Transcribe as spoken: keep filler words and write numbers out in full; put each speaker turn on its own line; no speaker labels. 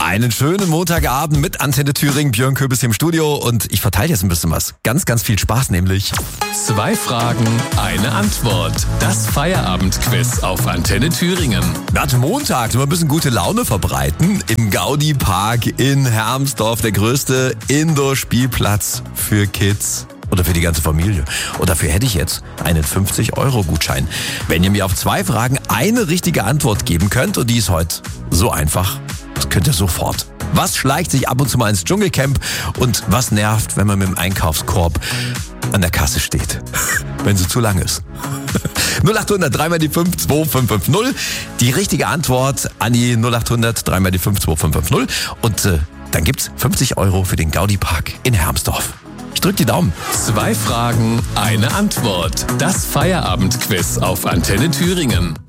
Einen schönen Montagabend mit Antenne Thüringen, Björn Köbis im Studio und ich verteile jetzt ein bisschen was. Ganz, ganz viel Spaß nämlich.
Zwei Fragen, eine Antwort. Das Feierabendquiz auf Antenne Thüringen.
Nach Montag nur ein bisschen gute Laune verbreiten im Gaudi Park in Hermsdorf, der größte Indoor-Spielplatz für Kids. Oder für die ganze Familie. Und dafür hätte ich jetzt einen fünfzig Euro Gutschein. Wenn ihr mir auf zwei Fragen eine richtige Antwort geben könnt, und die ist heute so einfach, das könnt ihr sofort. Was schleicht sich ab und zu mal ins Dschungelcamp und was nervt, wenn man mit dem Einkaufskorb an der Kasse steht? Wenn sie zu lang ist. null acht hundert drei mal die fünf zwei fünf fünf null. Die richtige Antwort an die null acht hundert drei mal die fünf zwei fünf fünf null. Und äh, dann gibt's fünfzig Euro für den Gaudi Park in Hermsdorf. Ich drück die Daumen.
Zwei Fragen, eine Antwort. Das Feierabendquiz auf Antenne Thüringen.